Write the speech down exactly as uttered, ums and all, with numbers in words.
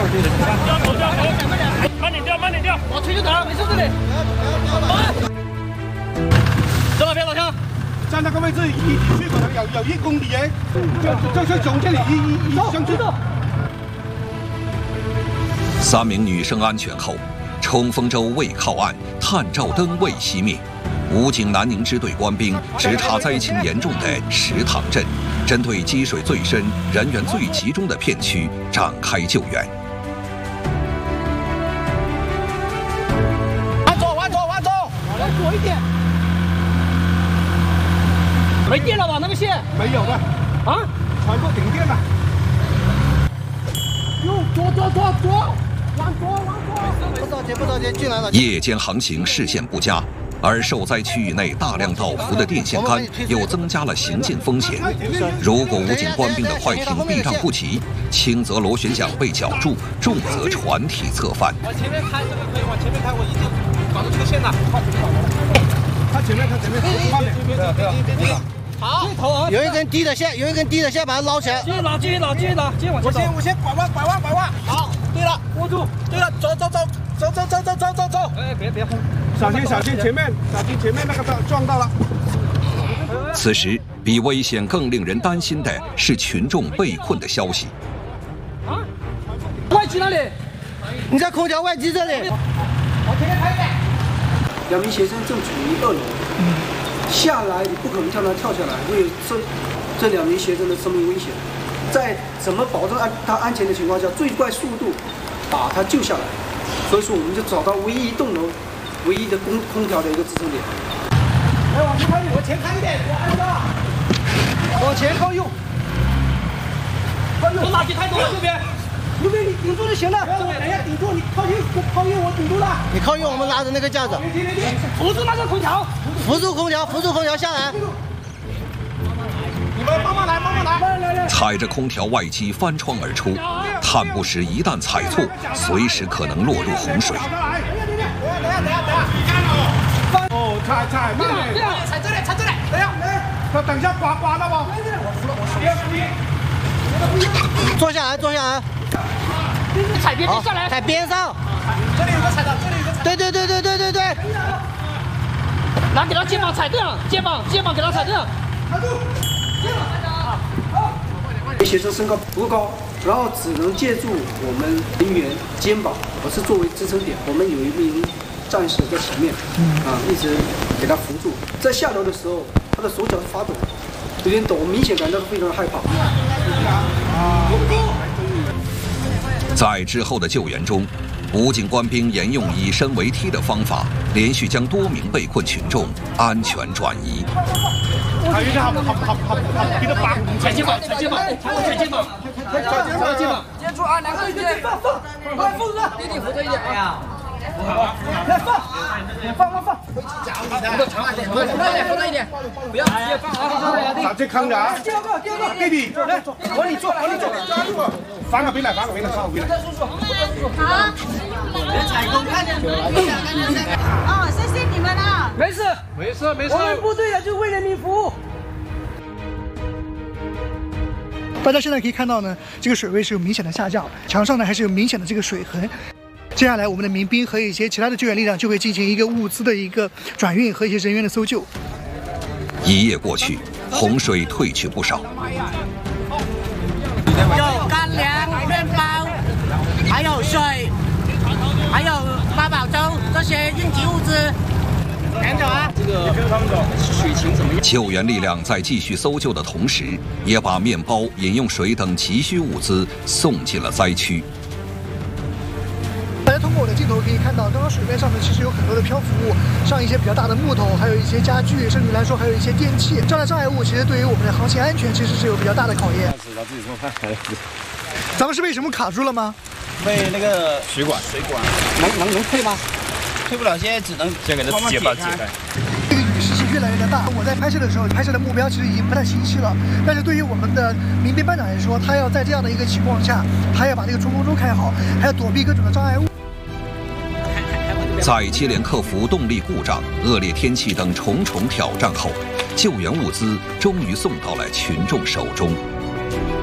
慢点掉，慢点掉，往推就打，没事这里。在哪边，老乡？ 在那个位置离离去可能有有一公里哎，就就就从这里一一一向去。 三名女生安全后，冲锋舟未靠岸，探照灯未熄灭。武警南宁支队官兵直插灾情严重的石塘镇，针对积水最深、人员最集中的片区展开救援。 往左，往左，往左，往左一点。没电了吧？那个线没有的， 啊， 全部停电了。 右左左左左，往左往左。 不着急，不着急，进来了。 夜间航行视线不佳。而受灾区域内大量倒伏的电线杆，又增加了行进风险。如果武警官兵的快艇避让不及，轻则螺旋桨被绞住，重则船体侧翻。 往前面开，这个可以往前面开，我已经搞到这个线了。 看前面，看前面，慢点，对啊，对啊。 好， 有一根低的线，有一根低的线，把它捞起来。 继续拉，继续拉，继续拉，继续往前走。 我先，我先拐弯，拐弯，拐弯。好，对了， 握住。 对了，走走走走走走走走走走。 哎，别别轰！ 小心小心前面，小心前面那个撞到了。 此时，比危险更令人担心的是群众被困的消息。 啊？外机哪里？ 你在空调外机这里。 往前面开一点。 两名学生正处于二楼，下来你不可能叫他跳下来，会有这这两名学生的生命危险。在怎么保证安他安全的情况下，最快速度把他救下来。所以说，我们就找到唯一一栋楼。唯一的空空调的一个支撑点。 来，往前开一点，往前开一点，我按到。 往前靠右， 靠右。我垃圾太多了，右边。 右边你顶住就行了。 不要我，等一下顶住，你靠右，靠右，我顶住了。 你靠右，我们拉着那个架子。 扶住那个空调。 扶住空调，扶住空调下来。 你们慢慢来，慢慢来。来来来。 踩着空调外机翻窗而出，探步时一旦踩错，随时可能落入洪水。 等下，等下，等下！ 哦，踩踩慢点， 踩这里，踩这里，等下， 他等一下刮刮到不？ 我服了，我服了。 坐下来，坐下来。 踩边边下来， 踩边上。 这里有个踩的，这里有个踩。 对对对对对对对。 来，给他肩膀踩正，肩膀肩膀给他踩正。 卡住，肩膀踩正啊！好。学生身高不够高。然后只能借助我们人员肩膀，而是作为支撑点。我们有一名战士在前面，啊，一直给他扶住。在下楼的时候，他的手脚是发抖，有点抖，明显感到非常害怕。 在之后的救援中，武警官兵沿用以身为梯的方法，连续将多名被困群众安全转移。 还有一个好好好好好低的帮， 踩肩膀，踩肩膀，踩肩膀。 踩肩膀，肩膀， 接住啊！两个人放放放扶着，弟弟扶着一点啊！来放，放放放，扶着长一点，扶着一点，不要直接放啊！ 把这扛着啊！ 第二个，第二个， 弟弟， 来，往里坐，往里坐， 加入，翻个边来，翻个边来，翻个边来。 好，采购看见哦，谢谢你们啊！ 没事， 没事，没事。 我们部队的就为人民服务。 大家现在可以看到呢，这个水位是有明显的下降，墙上呢还是有明显的这个水痕。接下来，我们的民兵和一些其他的救援力量就会进行一个物资的一个转运和一些人员的搜救。 一夜过去，洪水退去不少。 有干粮、面包，还有水，还有八宝粥这些应急物资。赶走啊！ 这个水情怎么样？ 救援力量在继续搜救的同时，也把面包、饮用水等急需物资送进了灾区。 大家通过我的镜头可以看到，刚刚水面上面其实有很多的漂浮物，像一些比较大的木头，还有一些家具，甚至来说还有一些电器。这样的障碍物其实对于我们的航行安全其实是有比较大的考验。咱们是被什么卡住了吗？ 被那个水管，水管能能能退吗？退不了，现在只能先给它解开。 这个雨势是越来越的大。我在拍摄的时候，拍摄的目标其实已经不太清晰了。但是对于我们的民兵班长来说，他要在这样的一个情况下，他要把这个冲锋舟开好，还要躲避各种的障碍物。 在接连克服动力故障、恶劣天气等重重挑战后，救援物资终于送到了群众手中。